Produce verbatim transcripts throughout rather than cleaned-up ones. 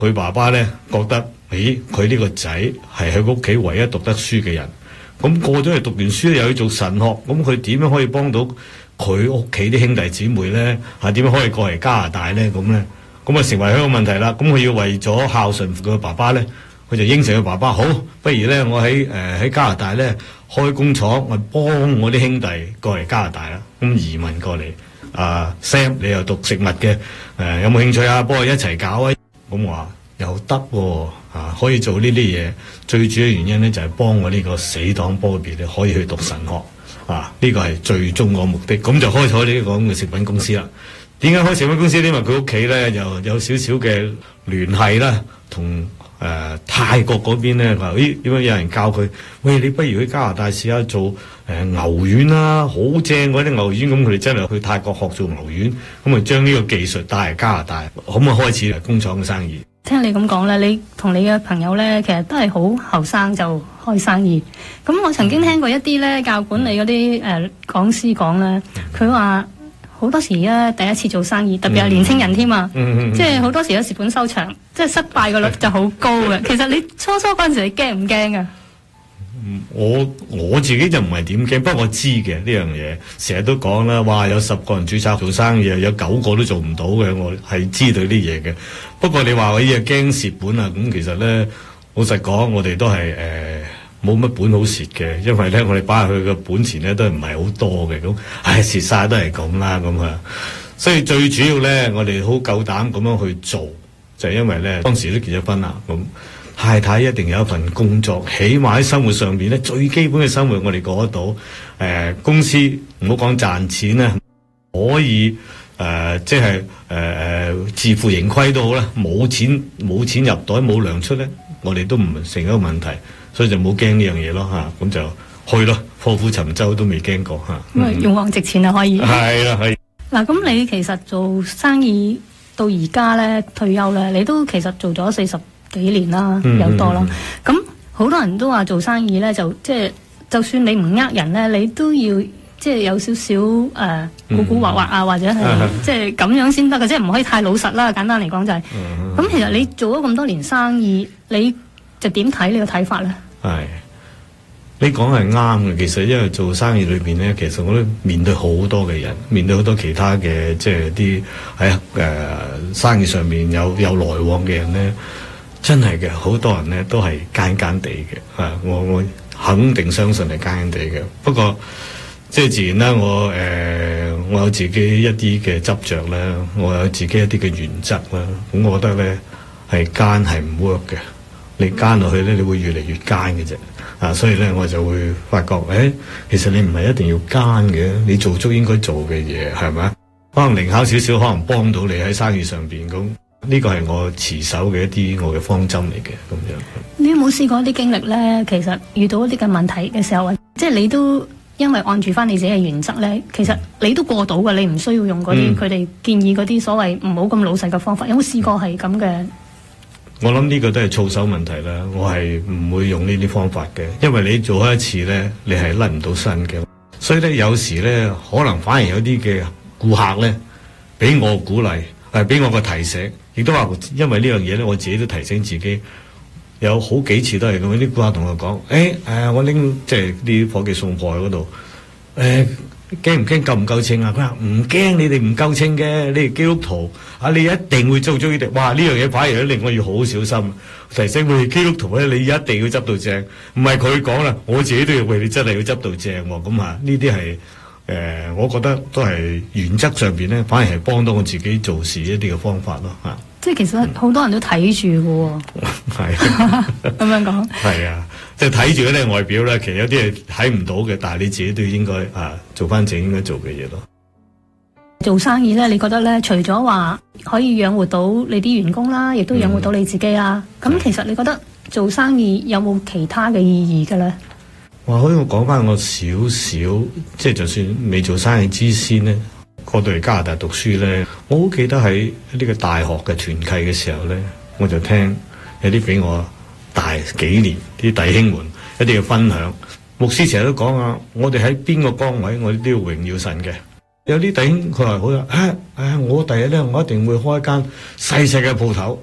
佢爸爸咧覺得，咦，佢呢個仔係喺屋企唯一讀得書嘅人，咁過咗去讀完書又要做神學，咁佢點樣可以幫到佢屋企啲兄弟姊妹咧？係點樣可以過嚟加拿大咧？咁咧，咁啊成為一個問題啦。咁佢要為咗孝順佢爸爸咧，佢就應承佢爸爸，好，不如咧我喺誒喺加拿大咧開工廠，我幫我啲兄弟過嚟加拿大啦，咁移民過嚟。啊 Sam， 你又讀食物嘅，誒、呃、有冇興趣啊？幫我一齊搞啊！咁話又得喎，啊可以做呢啲嘢。最主要原因咧就係、是、幫我呢個死黨 Bobby 咧可以去讀神學，啊呢、這個係最終個目的。咁就開咗呢個咁嘅食品公司啦。點解開食品公司？因為佢屋企咧又有少少嘅聯繫啦，同。誒、呃、泰國嗰邊咧，話咦點解有人教佢？喂，你不如去加拿大試下做誒、呃、牛丸啦，好正嗰啲牛丸。咁佢哋真係去泰國學做牛丸，咁咪將呢個技術帶嚟加拿大，咁啊開始工廠嘅生意。 聽你咁講咧，你同你嘅朋友咧，其實都係好後生就開生意。咁我曾經聽過一啲咧教管理嗰啲誒講師講咧，佢話。好多時咧，第一次做生意，特別係年青人添啊，嗯、即係好多時有蝕本收場，即係失敗個率就好高嘅。其實你初初嗰陣時，你驚唔驚啊？ 我我自己就唔係點驚，不過我知嘅呢樣嘢，成日都講啦，哇有十個人註冊做生意，有九個都做唔到嘅，我係知道啲嘢嘅。不過你話我依嘢驚蝕本啊，咁其實咧老實講，我哋都係誒。呃冇乜本好蝕嘅，因為咧我哋擺入去嘅本錢咧都唔係好多嘅，咁唉蝕晒都係咁啦咁啊。所以最主要咧，我哋好夠膽咁樣去做，就係、是、因為咧當時都結咗婚啦，咁太太一定有一份工作，起碼喺生活上邊咧最基本嘅生活我哋過得到。誒、呃、公司唔好講賺錢啦，可以誒、呃、即係誒誒自負盈虧都好啦，冇錢冇錢入袋冇糧出咧，我哋都唔成一個問題。所以就冇驚呢樣嘢咯嚇，咁就去咯，破釜沉舟都未驚過嚇。咁啊， 勇往直前啊，可以。係啦，係。 嗱，咁你其實做生意到而家咧退休咧，你都其實做咗四十幾年啦，有多啦。咁好多人都話做生意咧，就即係就算你唔呃人咧，你都要即係有少少誒古古惑惑啊，或者係即係咁樣先得嘅，即係唔可以太老實啦。簡單嚟講就係、是。咁、嗯、其實你做咗咁多年生意，你就點睇你個睇法咧？ 係，你講係啱嘅。其實因為做生意裏邊咧，其實我都面對好多嘅人，面對好多其他嘅即係啲喺誒生意上面有有來往嘅人咧，真係嘅，好多人咧都係奸奸地嘅。啊，我我肯定相信係奸奸地嘅。不過即係自然啦，我誒、呃、我有自己一啲嘅執着啦，我有自己一啲嘅原則啦。咁我覺得咧係奸係唔 work 嘅。你奸落去咧，你會越嚟越奸嘅啫，啊！所以咧，我就會發覺，誒、欸，其實你唔係一定要奸嘅，你做足應該做嘅嘢，係咪？可能靈巧少少，可能幫到你喺生意上邊，咁呢個係我持守嘅一啲我嘅方針嚟嘅，咁樣。 你有冇試過一啲經歷咧？其實遇到一啲嘅問題嘅時候，即係你都因為按住翻你自己嘅原則咧，其實你都過到嘅，你唔需要用嗰啲佢哋建議嗰啲所謂唔好咁老實嘅方法。有冇試過係咁嘅？ 我諗呢個都係操守問題啦，我係唔會用呢啲方法嘅，因為你做開一次咧，你係甩唔到身嘅。所以咧，有時咧，可能反而有啲嘅顧客咧，俾我鼓勵，係俾我個提醒，亦都話，因為呢樣嘢咧，我自己都提醒自己，有好幾次都係咁，啲顧客同我講，誒、欸，誒、呃，我拎即係啲伙計送貨喺嗰度，誒、欸。驚唔驚夠唔夠稱啊？佢話唔驚，你哋唔夠稱嘅，你哋基督徒啊，你一定會做足呢啲。哇！呢樣嘢反而咧令我要好小心，提醒我哋基督徒咧，你一定要執到正，唔係佢講啦，我自己都要為你真係要執到正喎。咁啊，呢啲係誒，我覺得都係原則上邊咧，反而係幫到我自己做事一啲嘅方法咯嚇。 即係其實好多人都睇住嘅喎，係咁樣講。係啊，即係睇住嗰啲外表咧，其實有啲係睇唔到嘅，但係你自己都應該啊做翻正應該做嘅嘢咯。 做生意咧，你覺得咧，除咗話可以養活到你啲員工啦，亦都養活到你自己啦。咁、嗯、其實你覺得做生意有冇其他嘅意義嘅咧？ 哇！可以我講翻我少少，即係就算未做生意之先咧。過到嚟加拿大讀書咧，我好記得喺呢個大學嘅團契嘅時候咧，我就聽有啲比我大幾年啲弟兄們一啲嘅分享。牧師成日都講啊，我哋喺邊個崗位，我哋都要榮耀神嘅。有啲弟兄佢話好啊，誒、哎、我第日咧，我一定會開一間細細嘅鋪頭，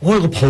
我開個鋪